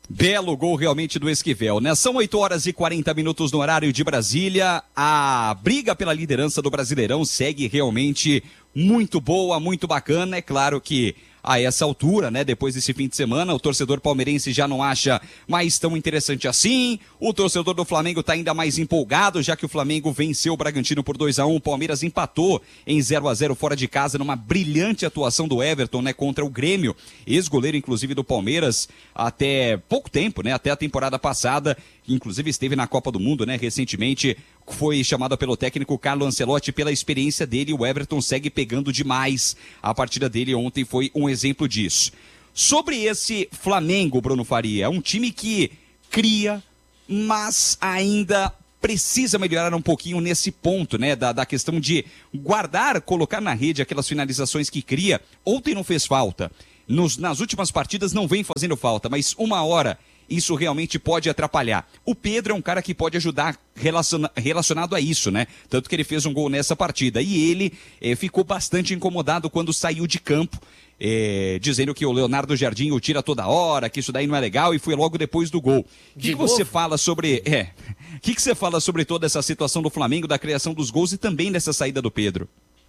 Belo gol realmente do Esquivel, né? São 8h40 no horário de Brasília. A briga pela liderança do Brasileirão segue realmente muito boa, muito bacana. É claro que a essa altura, né, depois desse fim de semana, o torcedor palmeirense já não acha mais tão interessante assim. O torcedor do Flamengo está ainda mais empolgado, já que o Flamengo venceu o Bragantino por 2-1. O Palmeiras empatou em 0-0 fora de casa, numa brilhante atuação do Everton, né, contra o Grêmio, ex-goleiro inclusive do Palmeiras até pouco tempo, né, até a temporada passada, inclusive esteve na Copa do Mundo, né, recentemente. Foi chamado pelo técnico Carlo Ancelotti pela experiência dele. O Everton segue pegando demais. A partida dele ontem foi um exemplo disso. Sobre esse Flamengo, Bruno Faria, é um time que cria, mas ainda precisa melhorar um pouquinho nesse ponto, né, da questão de guardar, colocar na rede aquelas finalizações que cria. Ontem não fez falta. Nas últimas partidas não vem fazendo falta, mas uma hora isso realmente pode atrapalhar. O Pedro é um cara que pode ajudar relacionado a isso, né? Tanto que ele fez um gol nessa partida. E ele ficou bastante incomodado quando saiu de campo, dizendo que o Leonardo Jardim o tira toda hora, que isso daí não é legal, e foi logo depois do gol. O que você fala sobre... O que você fala sobre toda essa situação do Flamengo, da criação dos gols e também dessa saída do Pedro?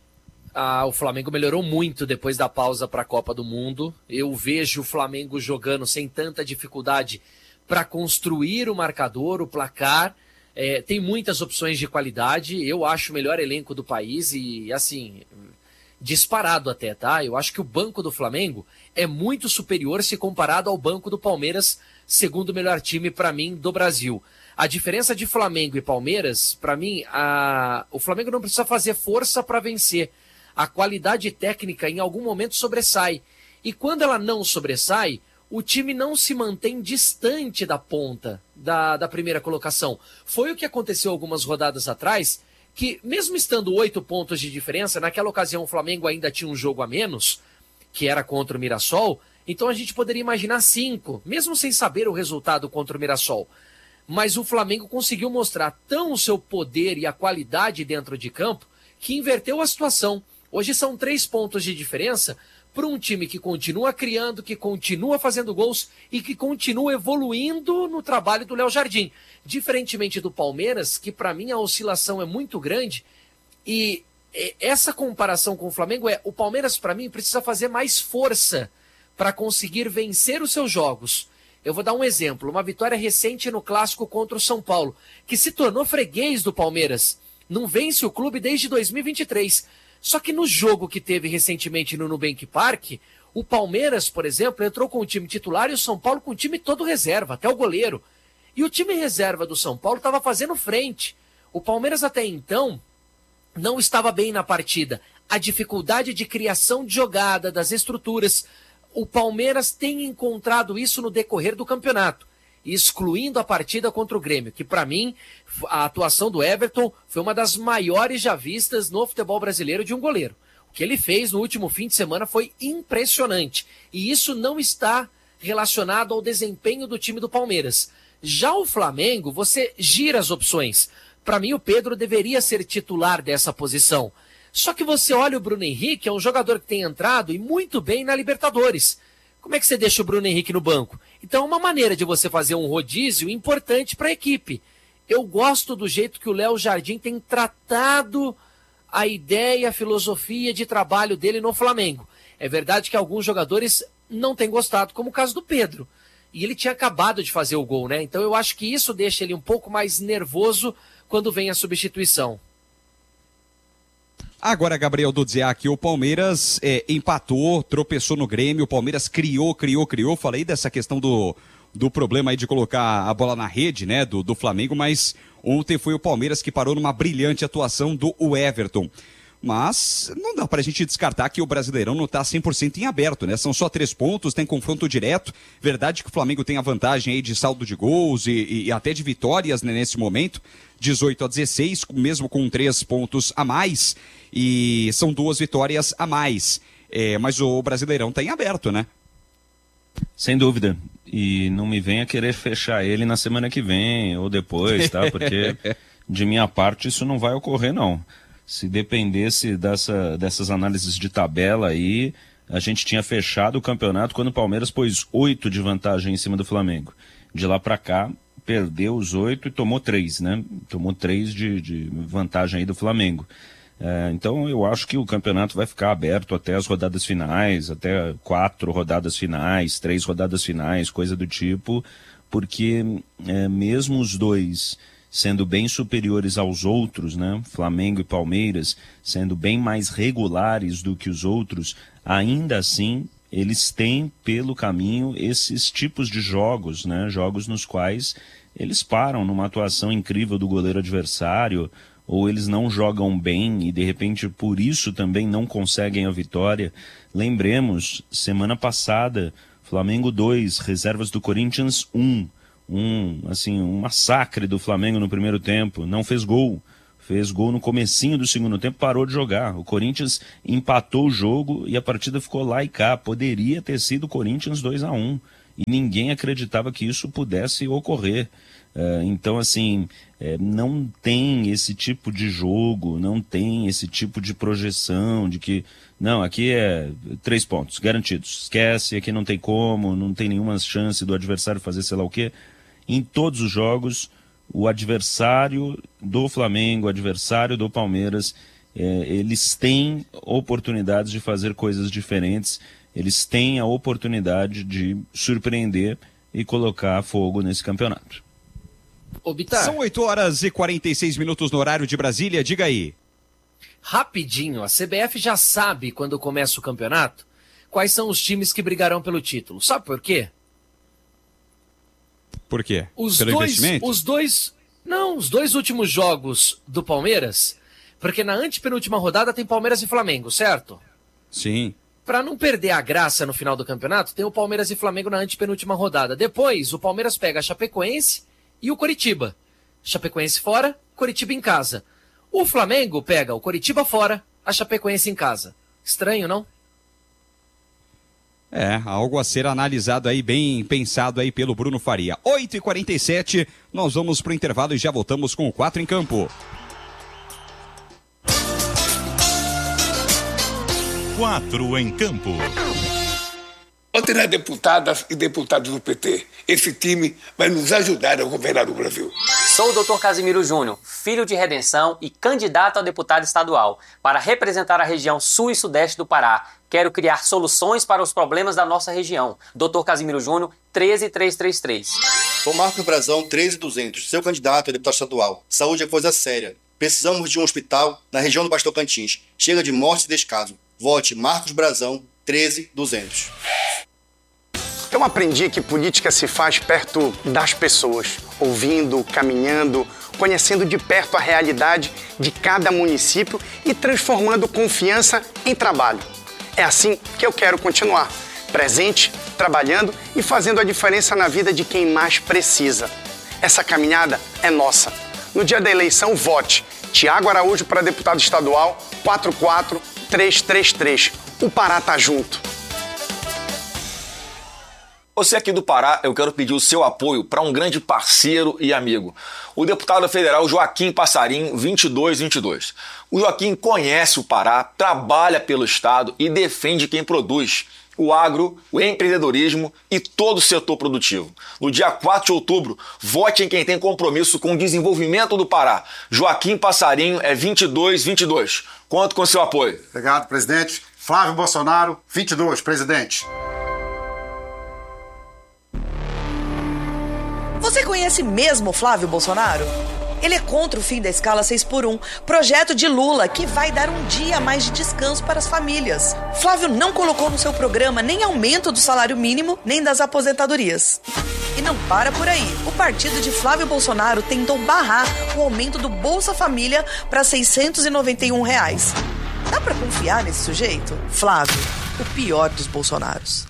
O Flamengo melhorou muito depois da pausa para a Copa do Mundo. Eu vejo o Flamengo jogando sem tanta dificuldade para construir o marcador, o placar. Tem muitas opções de qualidade. Eu acho o melhor elenco do país e, assim, disparado até, tá? Eu acho que o banco do Flamengo é muito superior se comparado ao banco do Palmeiras, segundo o melhor time, para mim, do Brasil. A diferença de Flamengo e Palmeiras, para mim, o Flamengo não precisa fazer força para vencer. A qualidade técnica em algum momento sobressai. E quando ela não sobressai, o time não se mantém distante da ponta da primeira colocação. Foi o que aconteceu algumas rodadas atrás, que mesmo estando 8 pontos de diferença, naquela ocasião o Flamengo ainda tinha um jogo a menos, que era contra o Mirassol, então a gente poderia imaginar 5, mesmo sem saber o resultado contra o Mirassol. Mas o Flamengo conseguiu mostrar tão o seu poder e a qualidade dentro de campo que inverteu a situação. Hoje são 3 pontos de diferença para um time que continua criando, que continua fazendo gols e que continua evoluindo no trabalho do Léo Jardim. Diferentemente do Palmeiras, que para mim a oscilação é muito grande, e essa comparação com o Flamengo o Palmeiras para mim precisa fazer mais força para conseguir vencer os seus jogos. Eu vou dar um exemplo, uma vitória recente no clássico contra o São Paulo, que se tornou freguês do Palmeiras. Não vence o clube desde 2023. Só que no jogo que teve recentemente no Nubank Park, o Palmeiras, por exemplo, entrou com o time titular e o São Paulo com o time todo reserva, até o goleiro. E o time reserva do São Paulo estava fazendo frente. O Palmeiras até então não estava bem na partida. A dificuldade de criação de jogada, das estruturas. O Palmeiras tem encontrado isso no decorrer do campeonato, excluindo a partida contra o Grêmio, que para mim, a atuação do Everton foi uma das maiores já vistas no futebol brasileiro de um goleiro. O que ele fez no último fim de semana foi impressionante, e isso não está relacionado ao desempenho do time do Palmeiras. Já o Flamengo, você gira as opções. Para mim, o Pedro deveria ser titular dessa posição. Só que você olha o Bruno Henrique, é um jogador que tem entrado e muito bem na Libertadores. Como é que você deixa o Bruno Henrique no banco? Então é uma maneira de você fazer um rodízio importante para a equipe. Eu gosto do jeito que o Léo Jardim tem tratado a ideia, a filosofia de trabalho dele no Flamengo. É verdade que alguns jogadores não têm gostado, como o caso do Pedro. E ele tinha acabado de fazer o gol, né? Então eu acho que isso deixa ele um pouco mais nervoso quando vem a substituição. Agora, Gabriel Dudziak, o Palmeiras empatou, tropeçou no Grêmio, o Palmeiras criou. Falei dessa questão do problema aí de colocar a bola na rede, né, do Flamengo, mas ontem foi o Palmeiras que parou numa brilhante atuação do Everton. Mas não dá pra gente descartar que o Brasileirão não tá 100% em aberto, né? São só 3 pontos, tem confronto direto. Verdade que o Flamengo tem a vantagem aí de saldo de gols e até de vitórias, né, nesse momento. 18-16, mesmo com 3 pontos a mais. E são 2 vitórias a mais. Mas o Brasileirão tá em aberto, né? Sem dúvida. E não me venha querer fechar ele na semana que vem ou depois, tá? Porque de minha parte isso não vai ocorrer, não. Se dependesse dessas análises de tabela aí, a gente tinha fechado o campeonato quando o Palmeiras pôs 8 de vantagem em cima do Flamengo. De lá para cá, perdeu os 8 e tomou 3, né? Tomou 3 de vantagem aí do Flamengo. Então eu acho que o campeonato vai ficar aberto até as rodadas finais, até 4 rodadas finais, 3 rodadas finais, coisa do tipo, porque mesmo os dois sendo bem superiores aos outros, né? Flamengo e Palmeiras, sendo bem mais regulares do que os outros, ainda assim eles têm pelo caminho esses tipos de jogos, né? Jogos nos quais eles param numa atuação incrível do goleiro adversário, ou eles não jogam bem e de repente por isso também não conseguem a vitória. Lembremos, semana passada, Flamengo 2, reservas do Corinthians 1. Um massacre do Flamengo no primeiro tempo, não fez gol. Fez gol no comecinho do segundo tempo, parou de jogar. O Corinthians empatou o jogo e a partida ficou lá e cá. Poderia ter sido Corinthians 2-1. E ninguém acreditava que isso pudesse ocorrer. Então, assim, não tem esse tipo de jogo, não tem esse tipo de projeção de que, não, aqui é 3 pontos, garantidos. Esquece, aqui não tem como, não tem nenhuma chance do adversário fazer sei lá o quê. Em todos os jogos, o adversário do Flamengo, o adversário do Palmeiras, eles têm oportunidades de fazer coisas diferentes, eles têm a oportunidade de surpreender e colocar fogo nesse campeonato. São 8 horas e 46 minutos no horário de Brasília, diga aí. Rapidinho, a CBF já sabe quando começa o campeonato quais são os times que brigarão pelo título. Sabe por quê? Por quê? Investimento? Os dois últimos jogos do Palmeiras, porque na antepenúltima rodada tem Palmeiras e Flamengo, certo? Sim. Para não perder a graça no final do campeonato, tem o Palmeiras e Flamengo na antepenúltima rodada. Depois, o Palmeiras pega a Chapecoense e o Coritiba. Chapecoense fora, Coritiba em casa. O Flamengo pega o Coritiba fora, a Chapecoense em casa. Estranho, não? Algo a ser analisado aí, bem pensado aí pelo Bruno Faria. 8h47, nós vamos pro intervalo e já voltamos com o 4 em Campo. 4 em Campo. Terá deputadas e deputados do PT. Esse time vai nos ajudar a governar o Brasil. Sou o Dr. Casimiro Júnior, filho de Redenção e candidato a deputado estadual. Para representar a região sul e sudeste do Pará, quero criar soluções para os problemas da nossa região. Dr. Casimiro Júnior, 13333. Sou Marcos Brazão, 13200, seu candidato a deputado estadual. Saúde é coisa séria. Precisamos de um hospital na região do Pastor Cantins. Chega de morte e descaso. Vote Marcos Brazão, 13200. Eu aprendi que política se faz perto das pessoas, ouvindo, caminhando, conhecendo de perto a realidade de cada município e transformando confiança em trabalho. É assim que eu quero continuar, presente, trabalhando e fazendo a diferença na vida de quem mais precisa. Essa caminhada é nossa. No dia da eleição, vote Tiago Araújo para deputado estadual, 44333. O Pará tá junto. Você aqui do Pará, eu quero pedir o seu apoio para um grande parceiro e amigo, o deputado federal Joaquim Passarinho, 2222. O Joaquim conhece o Pará, trabalha pelo Estado e defende quem produz, o agro, o empreendedorismo e todo o setor produtivo. No dia 4 de outubro, vote em quem tem compromisso com o desenvolvimento do Pará. Joaquim Passarinho é 2222. Conto com seu apoio. Obrigado, presidente. Flávio Bolsonaro, 22, presidente. Você conhece mesmo Flávio Bolsonaro? Ele é contra o fim da escala 6x1, projeto de Lula que vai dar um dia a mais de descanso para as famílias. Flávio não colocou no seu programa nem aumento do salário mínimo, nem das aposentadorias. E não para por aí. O partido de Flávio Bolsonaro tentou barrar o aumento do Bolsa Família para R$ 691. Dá pra confiar nesse sujeito? Flávio, o pior dos Bolsonaros.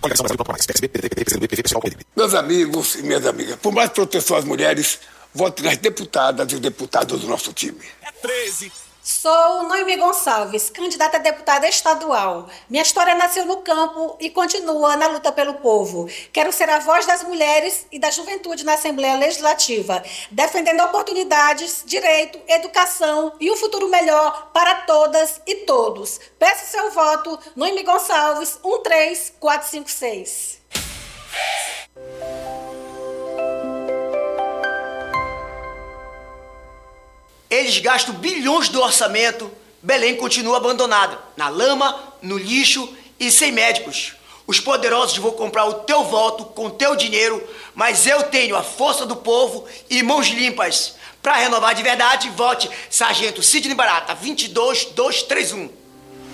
Meus amigos e minhas amigas, por mais proteção às mulheres, vote nas deputadas e deputados do nosso time. É 13, Sou Noemi Gonçalves, candidata a deputada estadual. Minha história nasceu no campo e continua na luta pelo povo. Quero ser a voz das mulheres e da juventude na Assembleia Legislativa, defendendo oportunidades, direito, educação e um futuro melhor para todas e todos. Peço seu voto, Noemi Gonçalves, 13456. Eles gastam bilhões do orçamento, Belém continua abandonada, na lama, no lixo e sem médicos. Os poderosos vão comprar o teu voto com teu dinheiro, mas eu tenho a força do povo e mãos limpas. Para renovar de verdade, vote Sargento Sidney Barata, 22231.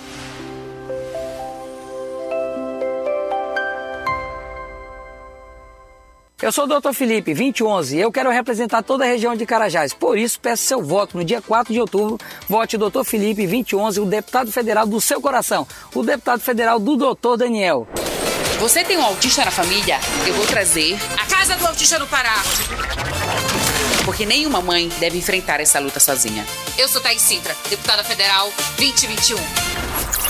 Eu sou o Dr. Felipe, 2011, e eu quero representar toda a região de Carajás. Por isso, peço seu voto no dia 4 de outubro. Vote Dr. Felipe, 2011, o deputado federal do seu coração. O deputado federal do Dr. Daniel. Você tem um autista na família? Eu vou trazer a Casa do Autista no Pará. Porque nenhuma mãe deve enfrentar essa luta sozinha. Eu sou Thaís Sintra, deputada federal 2021.